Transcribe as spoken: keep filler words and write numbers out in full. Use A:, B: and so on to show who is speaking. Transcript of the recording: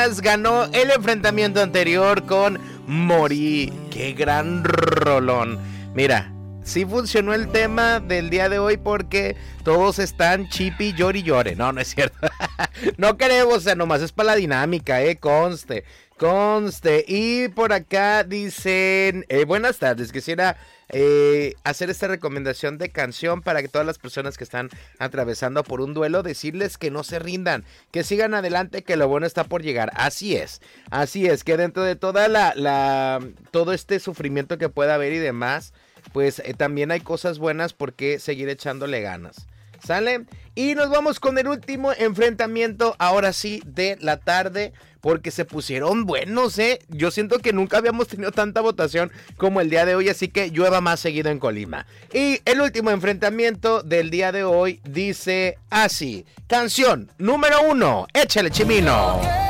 A: Ganó el enfrentamiento anterior con Morí. ¡Qué gran rolón! Mira, sí funcionó el tema del día de hoy porque todos están chipi, llori, llore. No, no es cierto. No queremos, o sea, nomás es para la dinámica, eh, conste, conste. Y por acá dicen, eh, buenas tardes, quisiera eh, hacer esta recomendación de canción para que todas las personas que están atravesando por un duelo, decirles que no se rindan, que sigan adelante, que lo bueno está por llegar. Así es, así es, que dentro de toda la, la todo este sufrimiento que pueda haber y demás, pues eh, también hay cosas buenas por qué seguir echándole ganas. ¿Sale? Y nos vamos con el último enfrentamiento, ahora sí, de la tarde, porque se pusieron buenos, ¿eh? Yo siento que nunca habíamos tenido tanta votación como el día de hoy, así que llueva más seguido en Colima. Y el último enfrentamiento del día de hoy dice así: canción número uno, échale, Chimino.